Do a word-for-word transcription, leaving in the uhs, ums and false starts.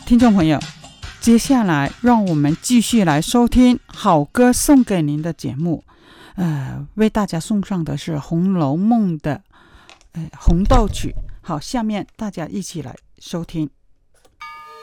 听众朋友，接下来让我们继续来收听好歌送给您的节目。呃，为大家送上的是《红楼梦》的、呃、红豆曲。好，下面大家一起来收听。